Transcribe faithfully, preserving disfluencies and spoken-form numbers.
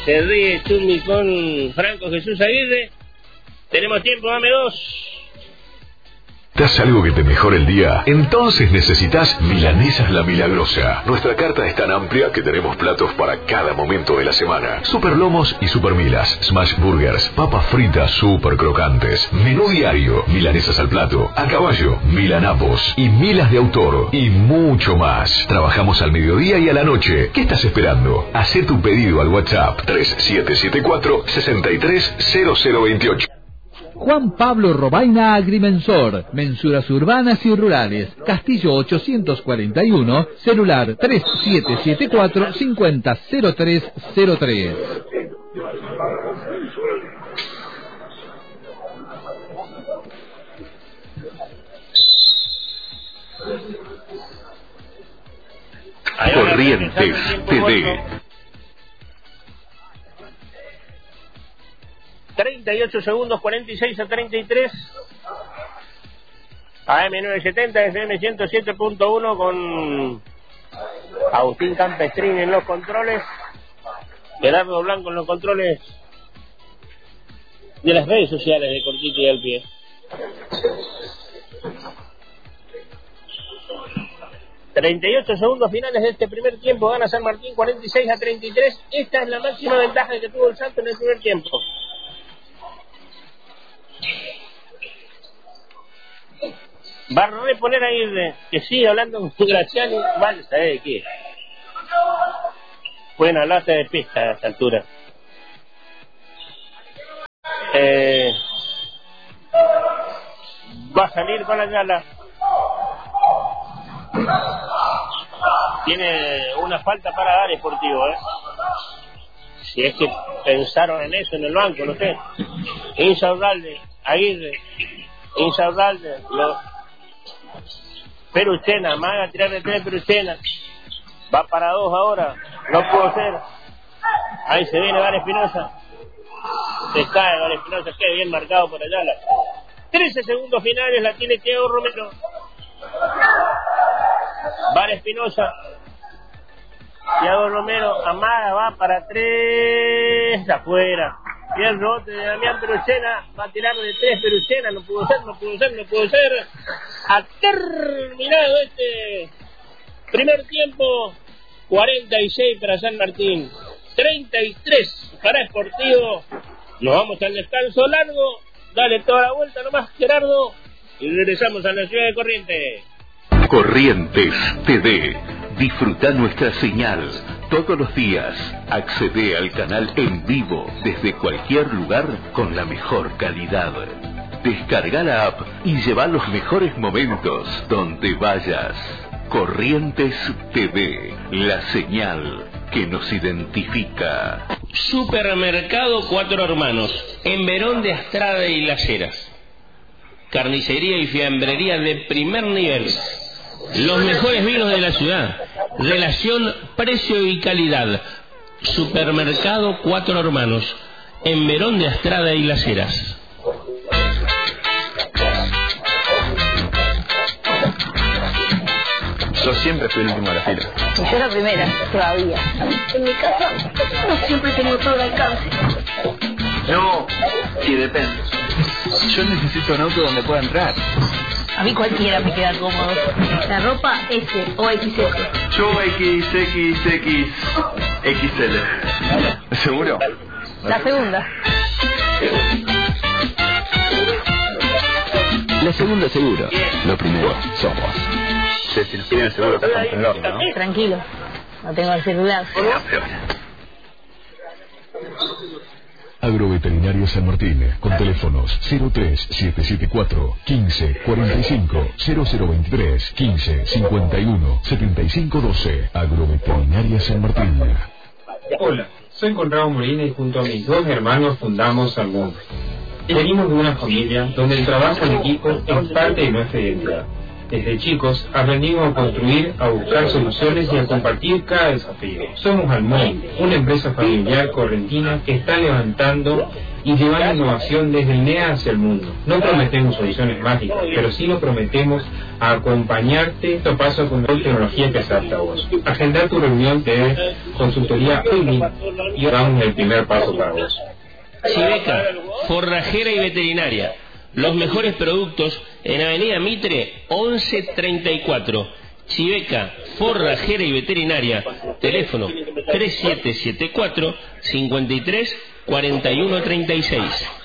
Se ríe Chumi con Franco Jesús Aguirre. Tenemos tiempo, dame dos. ¿Das algo que te mejore el día? Entonces necesitas Milanesas La Milagrosa. Nuestra carta es tan amplia que tenemos platos para cada momento de la semana. Super lomos y super milas, smash burgers, papas fritas super crocantes, menú diario, milanesas al plato, a caballo, milanapos y milas de autor y mucho más. Trabajamos al mediodía y a la noche. ¿Qué estás esperando? Hacé tu pedido al WhatsApp tres siete siete cuatro, seis tres cero cero dos ocho. Juan Pablo Robaina Agrimensor, mensuras urbanas y rurales, Castillo ochocientos cuarenta y uno, celular tres siete siete cuatro, cinco cero cero tres cero tres. Corrientes T V. treinta y ocho segundos, cuarenta y seis a treinta y tres. A M novecientos setenta, F M ciento siete punto uno con Agustín Campestrini en los controles, Gerardo Blanco en los controles de las redes sociales de Cortito y al Pie. treinta y ocho segundos finales de este primer tiempo. Gana San Martín cuarenta y seis a treinta y tres. Esta es la máxima ventaja que tuvo el Santos en el primer tiempo. Va a reponer a Irre, que sigue hablando con Graciani. Vale, ¿sabes de qué? Pueden hablarse de pista a esta altura. Eh, va a salir con la Ayala. Tiene una falta para dar Sportivo, ¿eh? Si es que pensaron en eso en el banco, no sé. Insaurralde, Aguirre, Insaurralde, lo... Peruchena, maga a tirar de tres Peruchena. Va para dos ahora, no pudo ser. Ahí se viene Val Espinosa. Se cae Val Espinosa, qué bien marcado por Ayala. trece segundos finales, la tiene Thiago Romero. Val Espinosa. Thiago Romero, amaga, va para tres, afuera. Bien rebote de Damián Peruchena, va a tirar de tres Peruchena, no pudo ser, no pudo ser, no pudo ser. Ha terminado este primer tiempo, cuarenta y seis para San Martín, treinta y tres para Sportivo. Nos vamos al descanso largo, dale toda la vuelta nomás Gerardo, y regresamos a la ciudad de Corrientes. Corrientes T V. Disfruta nuestra señal todos los días. Accede al canal en vivo desde cualquier lugar con la mejor calidad. Descarga la app y lleva los mejores momentos donde vayas. Corrientes T V, la señal que nos identifica. Supermercado Cuatro Hermanos, en Verón de Astrada y Las Heras. Carnicería y fiambrería de primer nivel. Los mejores vinos de la ciudad. Relación precio y calidad. Supermercado Cuatro Hermanos, en Verón de Astrada y Las Heras. Yo siempre fui el último de la fila. Y yo la primera, todavía. En mi casa no siempre tengo todo el alcance. No, sí depende. Yo necesito un auto donde pueda entrar. A mí cualquiera me queda cómodo. La ropa S o X S. Yo X, X, X, X L. ¿Seguro? La segunda. La segunda seguro. Lo primero somos. Sí, si nos piden el seguro, estamos en el horno, ¿no? Tranquilo, no tengo el celular. Agroveterinario San Martín, con teléfonos cero tres siete siete cuatro, quince, cuarenta y cinco, cero cero veintitrés, quince, cincuenta y uno, setenta y cinco doce. Agroveterinaria San Martín. Hola, soy Conrado Molina y junto a mis dos hermanos fundamos Almundo. Venimos de una familia donde el trabajo en equipo es parte de nuestra identidad. Desde chicos aprendimos a construir, a buscar soluciones y a compartir cada desafío. Somos Almundo, una empresa familiar correntina que está levantando y llevando innovación desde el N E A hacia el mundo. No prometemos soluciones mágicas, pero sí lo prometemos a acompañarte estos pasos con la tecnología que se adapta a vos. Agendar tu reunión de consultoría hoy mismo y damos el primer paso para vos. Chiveca, forrajera y veterinaria. Los mejores productos en Avenida Mitre once treinta y cuatro. Chiveca, forrajera y veterinaria. Teléfono tres siete siete cuatro, cincuenta y tres, cuarenta y uno treinta y seis.